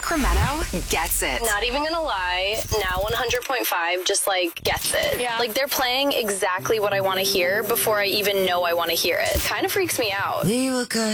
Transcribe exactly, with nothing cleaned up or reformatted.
Sacramento gets it. Not even gonna lie, now one hundred point five just like gets it. Yeah. Like they're playing exactly what I want to hear before I even know I want to hear it. Kind of freaks me out. We were good.